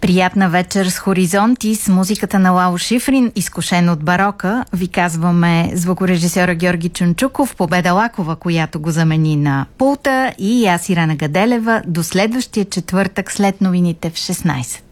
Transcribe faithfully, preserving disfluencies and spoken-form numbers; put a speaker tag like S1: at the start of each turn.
S1: Приятна вечер с Хоризонти, с музиката на Лало Шифрин, изкушен от барока. Ви казваме звукорежисьора Георги Чунчуков, Победа Лакова, която го замени на пулта, и аз, Ирена Гаделева, до следващия четвъртък след новините в шестнайсет.